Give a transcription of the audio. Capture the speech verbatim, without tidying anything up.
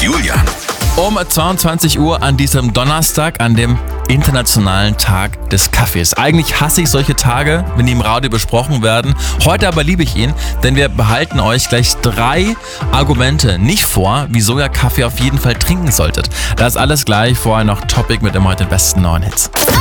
Julian. Um zweiundzwanzig Uhr an diesem Donnerstag, an dem Internationalen Tag des Kaffees. Eigentlich hasse ich solche Tage, wenn die im Radio besprochen werden. Heute aber liebe ich ihn, denn wir behalten euch gleich drei Argumente nicht vor, wieso ihr Kaffee auf jeden Fall trinken solltet. Das alles gleich, vorher noch Topic mit immer den besten neuen Hits.